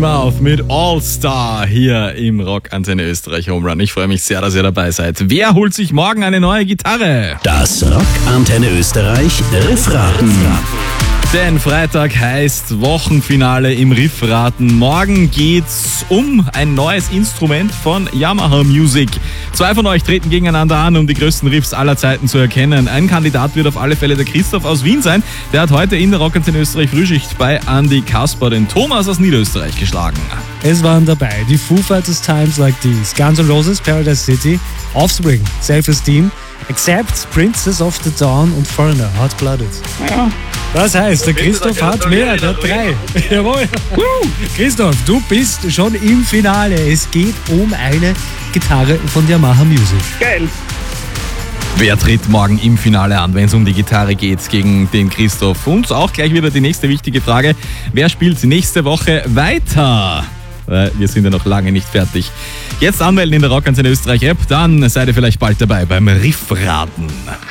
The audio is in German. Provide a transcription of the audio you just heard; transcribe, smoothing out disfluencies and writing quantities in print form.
Auf mit All-Star hier im Rockantenne Österreich Home Run. Ich freue mich sehr, dass ihr dabei seid. Wer holt sich morgen eine neue Gitarre? Das Rockantenne Österreich Riffraten. Denn Freitag heißt Wochenfinale im Riffraten. Morgen geht's um ein neues Instrument von Yamaha Music. Zwei von euch treten gegeneinander an, um die größten Riffs aller Zeiten zu erkennen. Ein Kandidat wird auf alle Fälle der Christoph aus Wien sein. Der hat heute in der Rockantenne Österreich Frühschicht bei Andy Kasper den Thomas aus Niederösterreich geschlagen. Es waren dabei die Foo Fighters Times Like These, Guns N' Roses, Paradise City, Offspring, Self-Esteem, Accept, Princess of the Dawn und Foreigner, Hot Blooded. Ja. Das heißt, der Christoph hat mehr, der hat 3. Jawohl. Christoph, du bist schon im Finale. Es geht um eine Gitarre von Yamaha Music. Geil. Wer tritt morgen im Finale an, wenn es um die Gitarre geht, gegen den Christoph? Und auch gleich wieder die nächste wichtige Frage. Wer spielt nächste Woche weiter? Wir sind ja noch lange nicht fertig. Jetzt anmelden in der Rockantenne Österreich App, dann seid ihr vielleicht bald dabei beim Riffraten.